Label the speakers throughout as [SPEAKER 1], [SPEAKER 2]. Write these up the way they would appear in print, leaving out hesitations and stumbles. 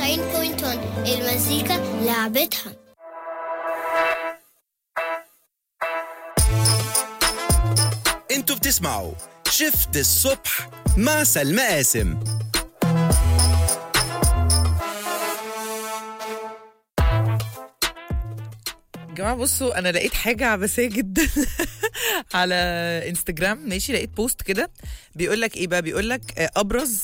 [SPEAKER 1] 92.1 المزيكا لعبتها.
[SPEAKER 2] انتوا بتسمعوا شفت الصبح مع سلمى قاسم.
[SPEAKER 3] جماعة بصوا أنا لقيت حاجة عبثية جدا على انستجرام. ماشي، لقيت بوست كده بيقول لك ايه بقى، بيقول لك ابرز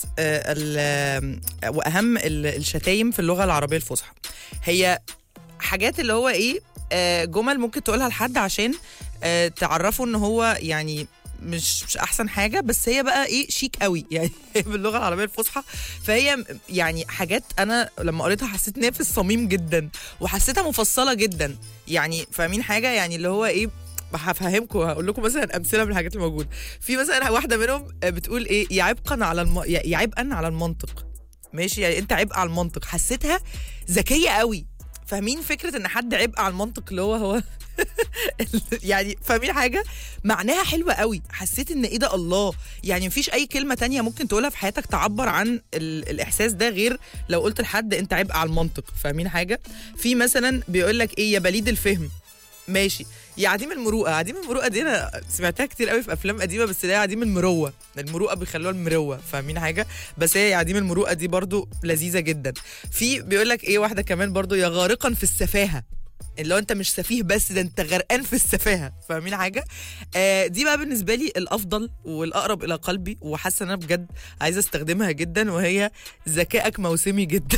[SPEAKER 3] واهم الشتايم في اللغة العربية الفصحى. هي حاجات اللي هو ايه، جمل ممكن تقولها لحد عشان تعرفوا ان هو يعني مش احسن حاجه، بس هي بقى ايه شيك قوي يعني باللغه العربيه الفصحى. فهي يعني حاجات انا لما قريتها حسيت ان هي في الصميم جدا، وحسيتها مفصله جدا. يعني فاهمين حاجه، يعني اللي هو ايه، هفهمكم، هقول لكم مثلا امثله من الحاجات الموجوده. في مثلا واحده منهم بتقول ايه، يعبقا على المنطق. ماشي، يعني انت عبء على المنطق. حسيتها ذكيه قوي. فاهمين فكره ان حد عبء على المنطق، اللي هو يعني فاهمين حاجه معناها حلوه قوي. حسيت ان ايه ده، الله، يعني مفيش اي كلمه تانية ممكن تقولها في حياتك تعبر عن الاحساس ده غير لو قلت لحد انت عبء على المنطق. فاهمين حاجه. في مثلا بيقول لك ايه، يا بليد الفهم. ماشي، يا عديم المروءه. عديم المروءه دي انا سمعتها كتير قوي في افلام قديمه، بس ده عديم المروه. المروءه بيخلوها المروه، فاهمين حاجه. بس هي عديم المروءه دي برضو لذيذه جدا. في بيقول لك ايه واحده كمان برضو، يا غارقا في السفاهه. اللي هو انت مش سفيه بس، ده انت غرقان في السفاهه. فاهمين حاجه. دي بقى بالنسبه لي الافضل والاقرب الى قلبي، وحاسه ان انا بجد عايزه استخدمها جدا، وهي ذكائك موسمي جدا.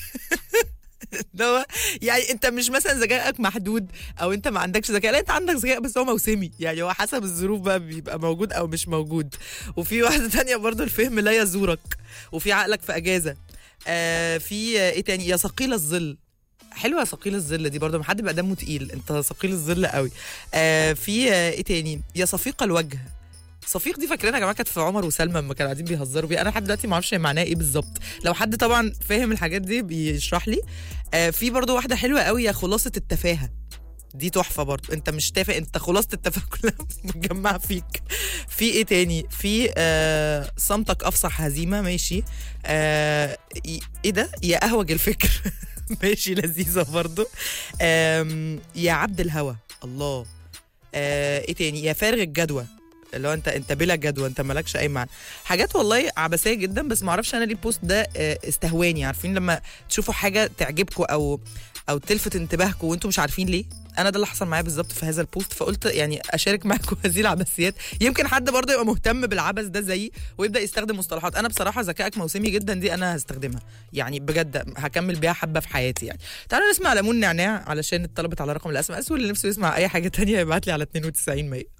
[SPEAKER 3] لو يعني انت مش مثلا ذكائك محدود او انت ما عندكش ذكاء، لا انت عندك ذكاء بس هو موسمي، يعني هو حسب الظروف بقى بيبقى موجود او مش موجود. وفي واحده تانية برضو، الفهم لا يزورك، وفي عقلك في اجازه. في ايه تاني، يا ثقيل الظل. حلوه ثقيل الظل دي برضو، ما حد بقى دمه تقيل، انت ثقيل الظل قوي. في ايه تاني، يا صفيق الوجه. صفيق دي فاكرينها يا جماعه كانت في عمر وسلمى لما كانوا قاعدين بيهزروا بيها. انا لحد دلوقتي ما اعرفش معناها ايه بالظبط، لو حد طبعا فاهم الحاجات دي بيشرح لي. في برضو واحده حلوه قوي، يا خلاصه التفاهه. دي تحفه برضو، انت مش تافه، انت خلاصه التفاهه كلها متجمعه فيك. في ايه تاني، في صمتك افصح هزيمه. ماشي. ايه ده، يا اهوج الفكر. ماشي، لذيذه برضو. يا عبد الهوى. الله. ايه تاني، يا فارغ الجدوى. اللي هو انت بلا جدوى، انت مالكش اي معنى. حاجات والله عبثيه جدا، بس ما اعرفش انا ليه البوست ده استهواني. عارفين لما تشوفوا حاجه تعجبكم او تلفت انتباهكم وانتم مش عارفين ليه؟ انا ده اللي حصل معايا بالظبط في هذا البوست، فقلت يعني اشارك معاكم هذه العبثيات، يمكن حد برضه يبقى مهتم بالعبث ده زيي ويبدا يستخدم مصطلحات. انا بصراحه ذكائك موسمي جدا دي انا هستخدمها، يعني بجد هكمل بيها حبه في حياتي. يعني تعالوا نسمع ليمون نعناع علشان اتطلبت على رقم الاس ام اس، واللي نفسه يسمع اي حاجه تانية يبعت لي على 92 100.